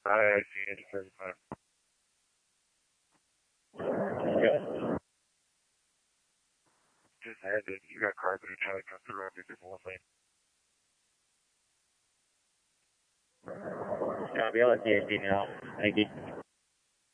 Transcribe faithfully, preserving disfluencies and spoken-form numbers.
I see it. thirty-five. Yeah. Just had it. You got cars that are trying to come through on this one lane. Copy, I'll see you now. Thank you.